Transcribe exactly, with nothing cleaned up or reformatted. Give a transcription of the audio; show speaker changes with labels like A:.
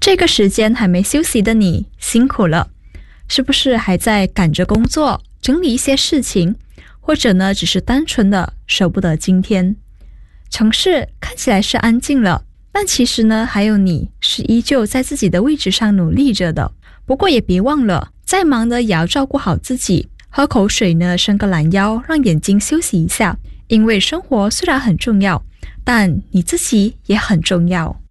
A: 这个时间还没休息的你辛苦了，是不是还在赶着工作，整理一些事情，或者呢只是单纯的舍不得今天？城市看起来是安静了，但其实呢还有你是依旧在自己的位置上努力着的。不过也别忘了，再忙的也要照顾好自己，喝口水呢，伸个懒腰，让眼睛休息一下。因为生活虽然很重要，但你自己也很重要。